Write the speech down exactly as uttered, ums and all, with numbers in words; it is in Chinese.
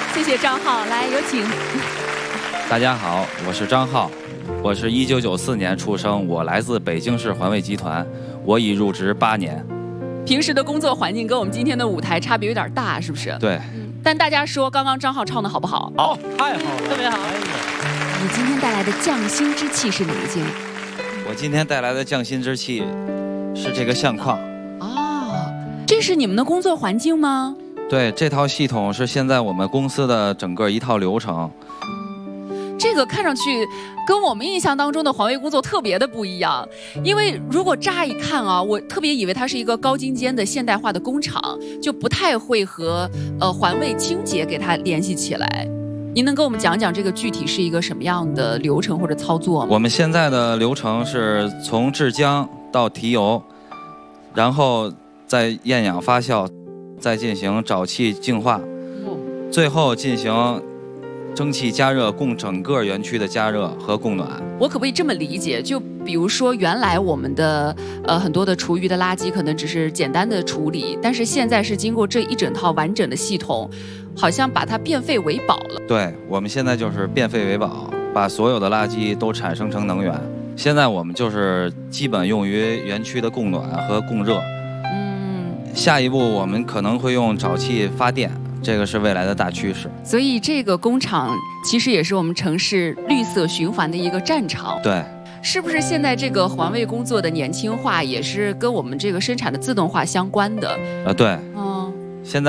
谢谢张浩，来有请。 大家好，我是张浩，我是一九九四年出生，我来自北京市环卫集团，我已入职八年。 平时的工作环境跟我们今天的舞台差别有点大，是不是？ 对。 嗯，但大家说刚刚张浩唱的好不好？ 好，太好了， 特别好。你今天带来的匠心之气是哪一件？ 我今天带来的匠心之气是这个相框。 哦，这是你们的工作环境吗？ 对，这套系统是现在我们公司的整个一套流程。 这个看上去跟我们印象当中的环卫工作特别的不一样，因为如果乍一看啊，我特别以为它是一个高精尖的现代化的工厂，就不太会和呃环卫清洁给它联系起来。您能跟我们讲讲这个具体是一个什么样的流程或者操作吗？ 我们现在的流程是从制浆到提油，然后再厌氧发酵，再进行沼气净化，最后进行蒸汽加热，供整个园区的加热和供暖。 我可不可以这么理解？就比如说，原来我们的呃很多的厨余的垃圾可能只是简单的处理，但是现在是经过这一整套完整的系统，好像把它变废为宝了。 对，我们现在就是变废为宝，把所有的垃圾都产生成能源。现在我们就是基本用于园区的供暖和供热。嗯，下一步我们可能会用沼气发电。这个是未来的大趋势， 所以这个工厂其实也是我们城市绿色循环的一个战场。 对， 是不是现在这个环卫工作的年轻化也是跟我们这个生产的自动化相关的？ 呃，对。 哦。